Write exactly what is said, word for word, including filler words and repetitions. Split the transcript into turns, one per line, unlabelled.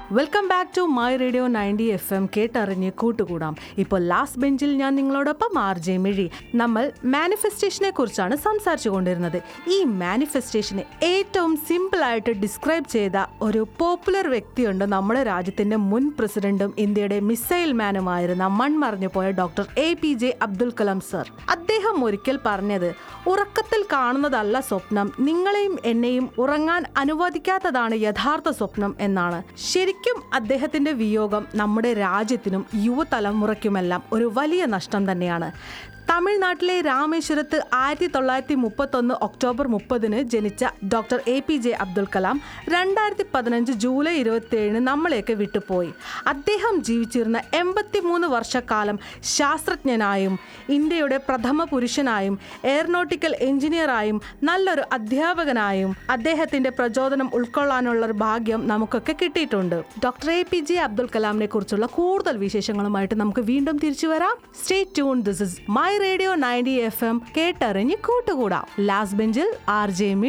Welcome back to my radio ninety F M കേട്ടറിഞ്ഞ് കൂട്ടുകൂടാം. ഇപ്പോൾ ലാസ്റ്റ് ബെഞ്ചിൽ ഞാൻ നിങ്ങളോടൊപ്പം ആർ ജെ മിഴി. നമ്മൾ മാനിഫെസ്റ്റേഷനെ കുറിച്ചാണ് സംസാരിച്ചു കൊണ്ടിരുന്നത്. ഈ മാനിഫെസ്റ്റേഷനെ ഏറ്റവും സിമ്പിളായിട്ട് ഡിസ്ക്രൈബ് ചെയ്ത ഒരു പോപ്പുലർ വ്യക്തിയുണ്ട്, നമ്മുടെ രാജ്യത്തിൻ്റെ മുൻ പ്രസിഡന്റും ഇന്ത്യയുടെ മിസൈൽ മാനുമായിരുന്ന മൺമറഞ്ഞു പോയ doctor A P J Abdul Kalam sir. അദ്ദേഹം ഒരിക്കൽ പറഞ്ഞത്, ഉറക്കത്തിൽ കാണുന്നതല്ല സ്വപ്നം, നിങ്ങളെയും എന്നെയും ഉറങ്ങാൻ അനുവദിക്കാത്തതാണ് യഥാർത്ഥ സ്വപ്നം എന്നാണ്. ശരിക്കും അദ്ദേഹത്തിന്റെ വിയോഗം നമ്മുടെ രാജ്യത്തിനും യുവതലമുറയ്ക്കുമെല്ലാം ഒരു വലിയ നഷ്ടം തന്നെയാണ്. തമിഴ്നാട്ടിലെ രാമേശ്വരത്ത് ആയിരത്തി തൊള്ളായിരത്തി മുപ്പത്തൊന്ന് ഒക്ടോബർ മുപ്പതിന് ജനിച്ച doctor A P J Abdul Kalam രണ്ടായിരത്തി പതിനഞ്ച് ജൂലൈ ഇരുപത്തി ഏഴിന് നമ്മളെയൊക്കെ വിട്ടുപോയി. അദ്ദേഹം ജീവിച്ചിരുന്ന എൺപത്തി മൂന്ന് വർഷക്കാലം ശാസ്ത്രജ്ഞനായും ഇന്ത്യയുടെ പ്രഥമ പുരുഷനായും എയറോനോട്ടിക്കൽ എഞ്ചിനീയറായും നല്ലൊരു അധ്യാപകനായും അദ്ദേഹത്തിന്റെ പ്രചോദനം ഉൾക്കൊള്ളാനുള്ള ഒരു ഭാഗ്യം നമുക്കൊക്കെ കിട്ടിയിട്ടുണ്ട്. Doctor A P J Abdul കലാമിനെ കുറിച്ചുള്ള കൂടുതൽ വിശേഷങ്ങളുമായിട്ട് നമുക്ക് വീണ്ടും തിരിച്ചു വരാം. Stay tune. This is my radio ninety F M കേട്ടറിഞ്ഞ് കൂട്ടുകൂടാം. ലാസ്റ്റ് ബെഞ്ചിൽ ആർ ജെ